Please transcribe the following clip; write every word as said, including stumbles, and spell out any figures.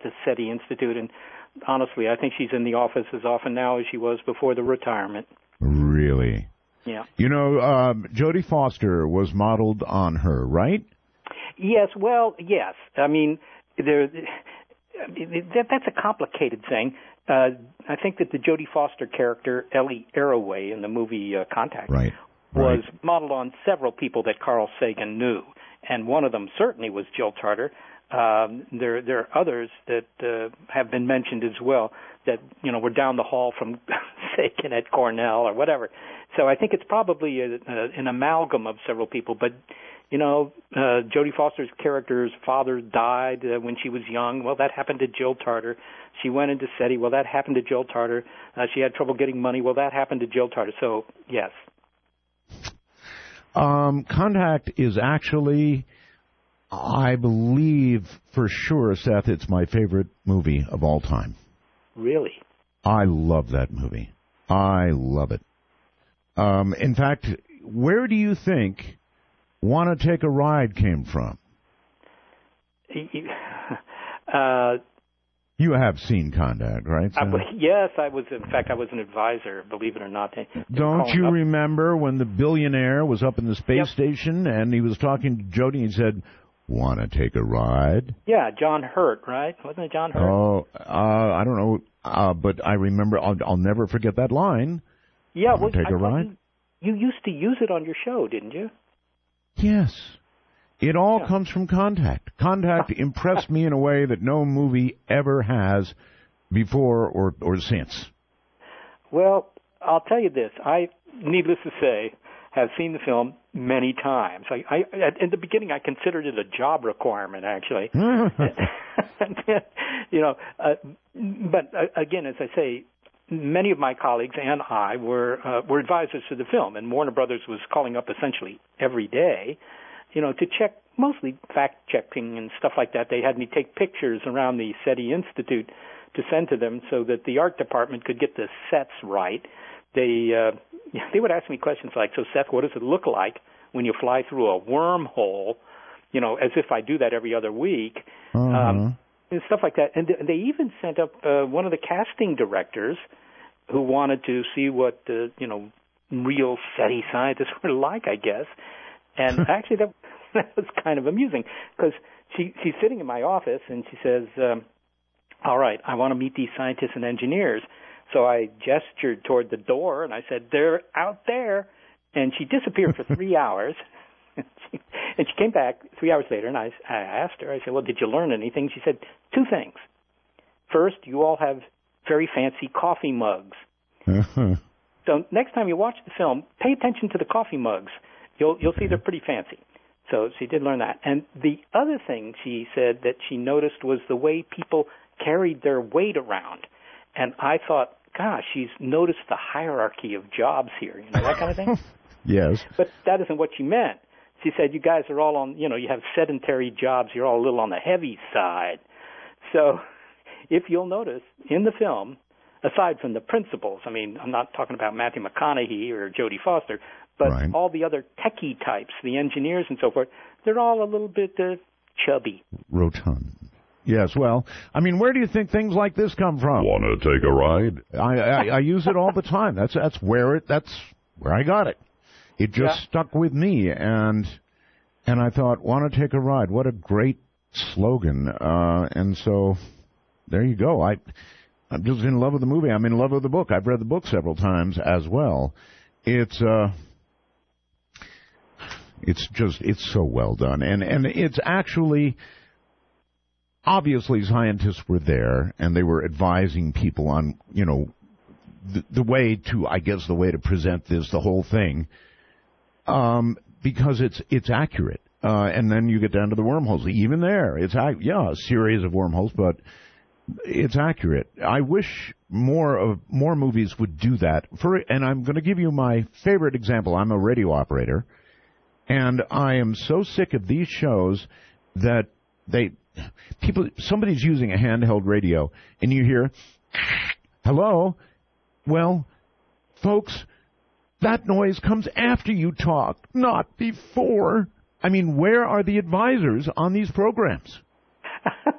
the SETI Institute, and honestly, I think she's in the office as often now as she was before the retirement. Really? Yeah. You know, um, Jodie Foster was modeled on her, right? Yes, well, yes. I mean, there, that, that's a complicated thing. Uh, I think that the Jodie Foster character, Ellie Arroway, in the movie uh, Contact, right. was right. modeled on several people that Carl Sagan knew, and one of them certainly was Jill Tarter. Um, there, there are others that uh, have been mentioned as well that, you know, were down the hall from Sagan at Cornell or whatever. So I think it's probably a, a, an amalgam of several people. But, you know, uh, Jodie Foster's character's father died uh, when she was young. Well, that happened to Jill Tarter. She went into SETI. Well, that happened to Jill Tarter. Uh, she had trouble getting money. Well, that happened to Jill Tarter. So, yes. Um, Contact is actually, I believe for sure, Seth, it's my favorite movie of all time. Really? I love that movie. I love it. Um, in fact, where do you think "Wanna Take a Ride" came from? Uh, you have seen Contact, right? I, yes, I was. In fact, I was an advisor, believe it or not. They, they Don't you up. remember when the billionaire was up in the space Yep. station and he was talking to Jodie and he said, "Wanna take a ride?" Yeah, John Hurt, right? Wasn't it John Hurt? Oh, uh, I don't know, uh, but I remember. I'll, I'll never forget that line. Yeah, Wanna well, take I a ride? You, you used to use it on your show, didn't you? Yes. It all Yeah. comes from Contact. Contact impressed me in a way that no movie ever has before or, or since. Well, I'll tell you this. I, needless to say, have seen the film many times. I, I, in the beginning, I considered it a job requirement, actually. you know, uh, but uh, again, as I say, many of my colleagues and I were uh, were advisors to the film, and Warner Brothers was calling up essentially every day, you know, to check, mostly fact-checking and stuff like that. They had me take pictures around the SETI Institute to send to them so that the art department could get the sets right. They uh, they would ask me questions like, so Seth, what does it look like when you fly through a wormhole? You know, as if I do that every other week. Uh-huh. Um, and stuff like that. And they even sent up uh, one of the casting directors who wanted to see what, uh, you know, real SETI scientists were like, I guess. And actually, that, that was kind of amusing because she, she's sitting in my office and she says, um, all right, I want to meet these scientists and engineers. So I gestured toward the door and I said, they're out there. And she disappeared for three hours. And she, and she came back three hours later, and I, I asked her, I said, well, did you learn anything? She said, two things. First, you all have very fancy coffee mugs. Uh-huh. So next time you watch the film, pay attention to the coffee mugs. You'll you'll see they're pretty fancy. So she did learn that. And the other thing she said that she noticed was the way people carried their weight around. And I thought, gosh, she's noticed the hierarchy of jobs here, you know, that kind of thing. Yes. But that isn't what she meant. She said, you guys are all on, you know, you have sedentary jobs. You're all a little on the heavy side. So if you'll notice in the film, aside from the principals, I mean, I'm not talking about Matthew McConaughey or Jodie Foster, but right. all the other techie types, the engineers and so forth, they're all a little bit uh, chubby. Rotund. Yes, well, I mean, where do you think things like this come from? Want to take a ride? I, I, I use it all the time. That's that's where it. That's where I got it. It just yeah. stuck with me, and and I thought, want to take a ride? What a great slogan! Uh, and so there you go. I I'm just in love with the movie. I'm in love with the book. I've read the book several times as well. It's uh, it's just it's so well done, and and it's actually. Obviously, scientists were there, and they were advising people on, you know, the, the way to, I guess, the way to present this, the whole thing, um, because it's it's accurate. Uh, and then you get down to the wormholes. Even there, it's yeah, a series of wormholes, but it's accurate. I wish more of more movies would do that. For and I'm going to give you my favorite example. I'm a radio operator, and I am so sick of these shows that they. People, somebody's using a handheld radio, and you hear, hello? Well, folks, that noise comes after you talk, not before. I mean, where are the advisors on these programs?